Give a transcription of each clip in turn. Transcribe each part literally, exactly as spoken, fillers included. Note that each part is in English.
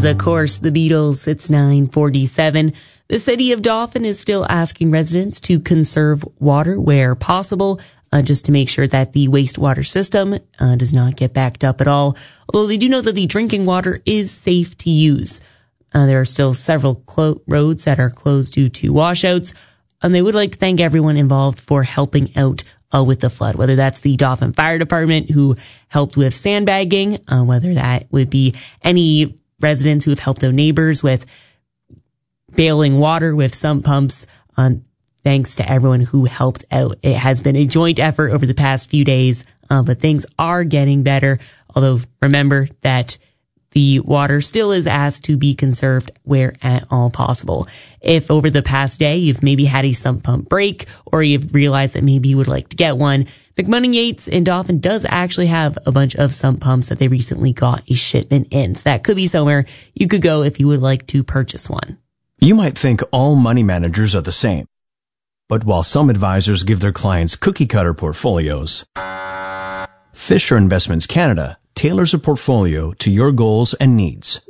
was, of course, the Beatles. It's nine forty-seven. The city of Dauphin is still asking residents to conserve water where possible, uh, just to make sure that the wastewater system uh, does not get backed up at all. Although they do know that the drinking water is safe to use. Uh, there are still several clo- roads that are closed due to washouts, and they would like to thank everyone involved for helping out uh, with the flood, whether that's the Dauphin Fire Department who helped with sandbagging, uh, whether that would be any residents who have helped out neighbors with bailing water with sump pumps. Um, thanks to everyone who helped out. It has been a joint effort over the past few days, uh, but things are getting better. Although remember that the water still is asked to be conserved where at all possible. If over the past day you've maybe had a sump pump break, or you've realized that maybe you would like to get one, McMunning Yates in Dauphin does actually have a bunch of sump pumps that they recently got a shipment in. So that could be somewhere you could go if you would like to purchase one. You might think all money managers are the same. But while some advisors give their clients cookie-cutter portfolios, Fisher Investments Canada tailors a portfolio to your goals and needs.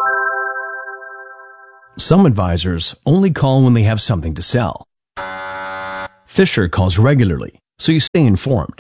Some advisors only call when they have something to sell. Fisher calls regularly, so you stay informed.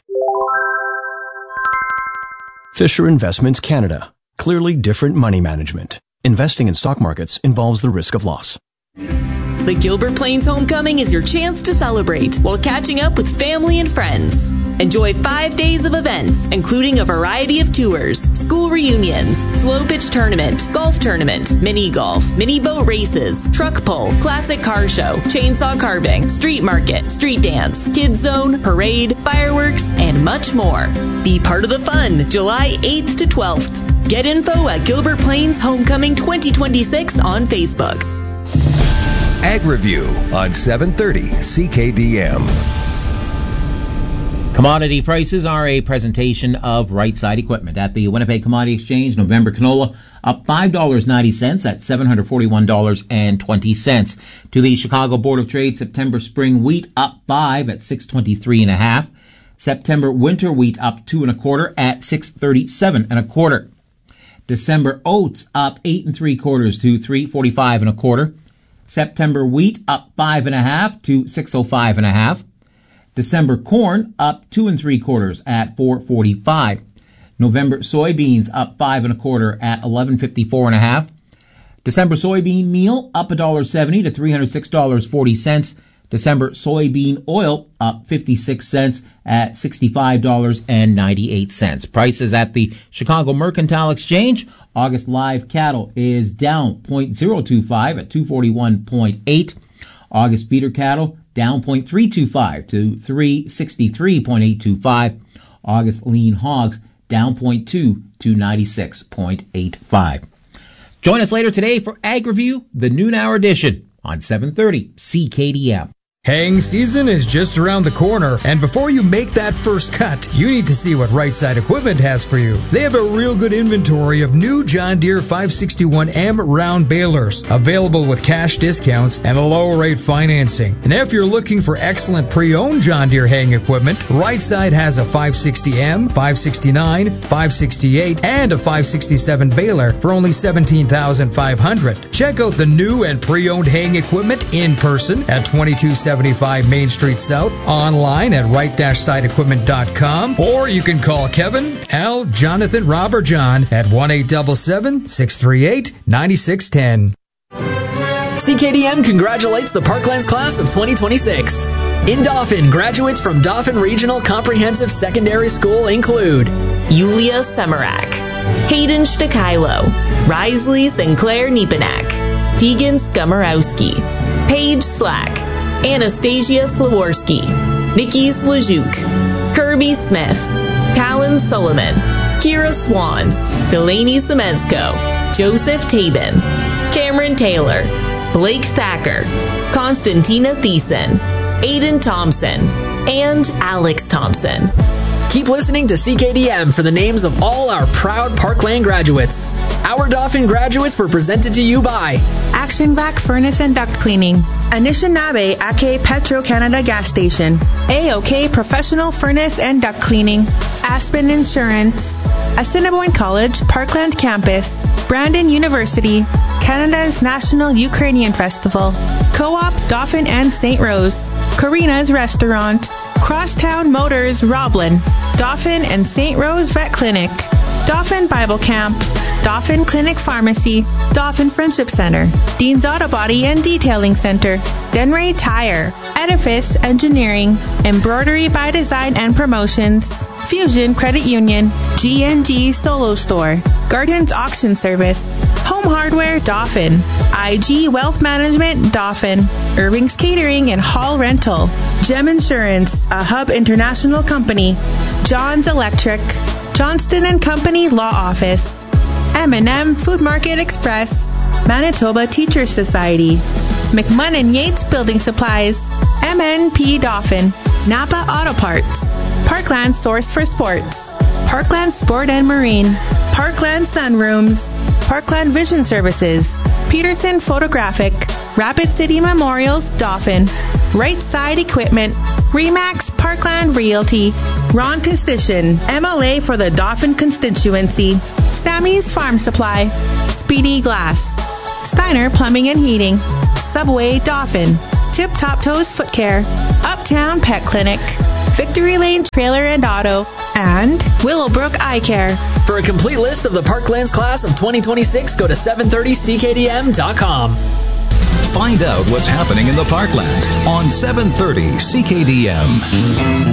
Fisher Investments Canada. Clearly different money management. Investing in stock markets involves the risk of loss. The Gilbert Plains Homecoming is your chance to celebrate while catching up with family and friends. Enjoy five days of events, including a variety of tours, school reunions, slow pitch tournament, golf tournament, mini golf, mini boat races, truck pull, classic car show, chainsaw carving, street market, street dance, kids zone, parade, fireworks, and much more. Be part of the fun, July eighth to twelfth. Get info at Gilbert Plains Homecoming twenty twenty-six on Facebook. Ag Review on seven thirty C K D M. Commodity prices are a presentation of Right Side Equipment. At the Winnipeg Commodity Exchange, November canola up five dollars and ninety cents at seven hundred forty-one dollars and twenty cents. To the Chicago Board of Trade, September spring wheat up five at six twenty-three and a half. September winter wheat up two and a quarter at six thirty-seven and a quarter. December oats up eight and three quarters to three forty-five and a quarter. September wheat up five and a half to six oh five and a half. December corn up two and three quarters at four forty-five. November soybeans up five and a quarter at eleven fifty-four and a half. December soybean meal up one dollar seventy to three hundred six dollars and forty cents. December soybean oil up fifty-six cents at sixty-five dollars and ninety-eight cents. Prices at the Chicago Mercantile Exchange. August live cattle is down zero point zero two five at two forty-one point eight. August feeder cattle down zero point three two five to three sixty-three point eight two five. August lean hogs down zero point two to ninety-six point eight five. Join us later today for Ag Review, the noon hour edition on seven thirty C K D M. Haying season is just around the corner, and before you make that first cut, you need to see what Right Side Equipment has for you. They have a real good inventory of new John Deere five sixty-one M round balers, available with cash discounts and a low rate financing. And if you're looking for excellent pre-owned John Deere haying equipment, Right Side has a five sixty M, five sixty-nine, five sixty-eight, and a five sixty-seven baler for only seventeen thousand five hundred dollars. Check out the new and pre-owned haying equipment in person at twenty-two seventy-five Main Street South, online at right side equipment dot com, or you can call Kevin, Al, Jonathan, Rob, or John at one eight seven seven, six three eight, nine six one zero. C K D M congratulates the Parklands class of twenty twenty-six. In Dauphin, graduates from Dauphin Regional Comprehensive Secondary School include Yulia Semarak, Hayden Stakilo, Risley Sinclair Niepanak, Tegan Skomorowski, Paige Slack, Anastasia Slaworski, Nikki Slajuk, Kirby Smith, Talon Sullivan, Kira Swan, Delaney Semezko, Joseph Tabin, Cameron Taylor, Blake Thacker, Constantina Thiessen, Aiden Thompson, and Alex Thompson. Keep listening to C K D M for the names of all our proud Parkland graduates. Our Dauphin graduates were presented to you by Action Vac Furnace and Duct Cleaning, Anishinaabe Ake Petro Canada Gas Station, A O K Professional Furnace and Duct Cleaning, Aspen Insurance, Assiniboine College, Parkland Campus, Brandon University, Canada's National Ukrainian Festival, Co-op Dauphin and Saint Rose, Karina's Restaurant, Crosstown Motors Roblin, Dauphin and Saint Rose Vet Clinic, Dauphin Bible Camp, Dauphin Clinic Pharmacy, Dauphin Friendship Center, Dean's Auto Body and Detailing Center, Denray Tire, Edifice Engineering, Embroidery by Design and Promotions, Fusion Credit Union, G and G Solo Store, Gardens Auction Service, Home Hardware Dauphin, I G Wealth Management Dauphin, Irving's Catering and Hall Rental, Gem Insurance, a Hub International Company, John's Electric, Johnston and Company Law Office, M and M Food Market Express, Manitoba Teachers Society, McMunn Yates Building Supplies, M N P Dauphin, Napa Auto Parts, Parkland Source for Sports, Parkland Sport and Marine, Parkland Sunrooms, Parkland Vision Services, Peterson Photographic, Rapid City Memorials Dauphin, Right Side Equipment, Remax Parkland Realty, Ron Constition, M L A for the Dauphin constituency, Sammy's Farm Supply, Speedy Glass, Steiner Plumbing and Heating, Subway Dauphin, Tip Top Toes Foot Care, Uptown Pet Clinic, Victory Lane Trailer and Auto, and Willowbrook Eye Care. For a complete list of the Parklands class of twenty twenty-six, go to seven thirty C K D M dot com. Find out what's happening in the Parkland on seven thirty C K D M.